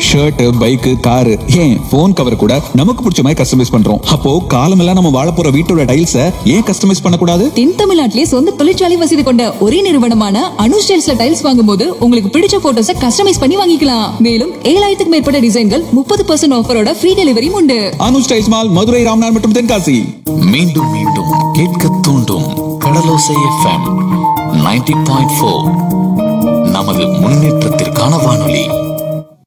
Shirt, bike, car, ஏன் phone cover கூட நமக்கு பிடிச்ச மாதிரி கஸ்டமைஸ் பண்றோம். அப்போ காலமெல்லாம் நம்ம வாழ போற வீட்டோட டைல்ஸ ஏன் கஸ்டமைஸ் பண்ணக்கூடாது? தென் தமிழ்நாட்டிலே சொந்த தொழிற்சாலை வசதி கொண்ட ஒரே நிறுவனமான அனு ஸ்டைல்ஸ்ல டைல்ஸ் வாங்கும்போது உங்களுக்கு பிடிச்ச போட்டோஸ கஸ்டமைஸ் பண்ணி வாங்கிக்கலாம். மேலும் 7000க்கும் மேற்பட்ட டிசைன்கள் 30% ஆஃபரோட ஃப்ரீ டெலிவரியும் உண்டு. அனு ஸ்டைல்ஸ் மால், மதுரை, ராம்நாத் மற்றும் தென்காசி. மீண்டும் மீண்டும் கேட்க தூண்டும் கடலோசை FM 90.4 நமது முன்னேற்றத்திற்கான வானொலி.